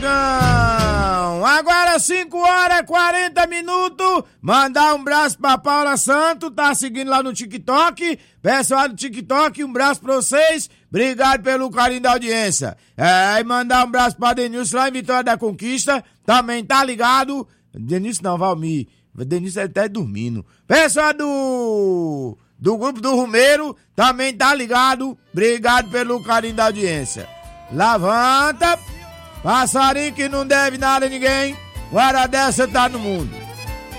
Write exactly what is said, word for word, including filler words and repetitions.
Não, agora cinco horas e quarenta minutos. Mandar um braço pra Paula Santo, tá seguindo lá no TikTok. Pessoal do TikTok, um braço pra vocês. Obrigado pelo carinho da audiência. É, e mandar um abraço pra Denilson lá em Vitória da Conquista. Também tá ligado. Denilson não, Valmir. Denilson é até dormindo. Pessoal do, do grupo do Rumeiro, também tá ligado. Obrigado pelo carinho da audiência. Levanta. Passarinho que não deve nada a ninguém. Hora dessa tá no mundo.